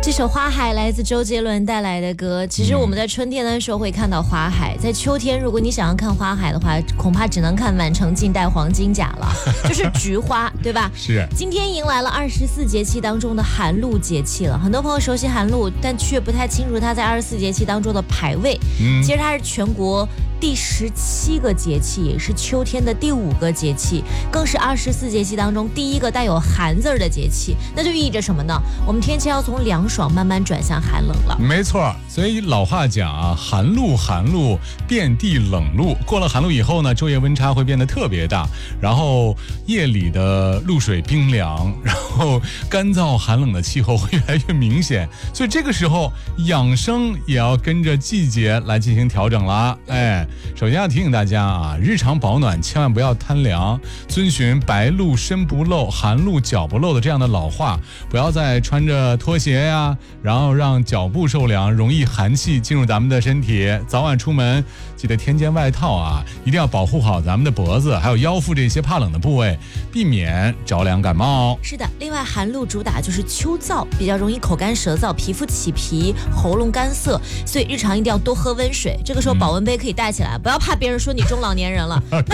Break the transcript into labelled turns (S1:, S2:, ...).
S1: 这首《花海》来自周杰伦带来的歌。其实我们在春天的时候会看到花海，在秋天如果你想要看花海的话，恐怕只能看满城尽带黄金甲了，就是菊花，对吧？
S2: 是。
S1: 今天迎来了24节气当中的寒露节气了，很多朋友熟悉寒露，但却不太清楚它在24节气当中的排位。其实它是全国第17个节气，也是秋天的第5个节气，更是24节气当中第1个带有寒字的节气。那就意味着什么呢？我们天气要从凉爽慢慢转向寒冷了。
S2: 没错，所以老话讲啊，寒露遍地冷露。过了寒露以后呢，昼夜温差会变得特别大，然后夜里的露水冰凉，然后干燥寒冷的气候会越来越明显。所以这个时候养生也要跟着季节来进行调整啦。首先要提醒大家啊，日常保暖千万不要贪凉，遵循白露身不露，寒露脚不露的这样的老话，不要再穿着拖鞋呀，然后让脚部受凉，容易寒气进入咱们的身体。早晚出门记得添件外套啊，一定要保护好咱们的脖子还有腰腹这些怕冷的部位，避免着凉感冒。
S1: 是的，另外寒露主打就是秋燥，比较容易口干舌燥，皮肤起皮，喉咙干涩，所以日常一定要多喝温水。这个时候保温杯可以带起来，不要怕别人说你中老年人了。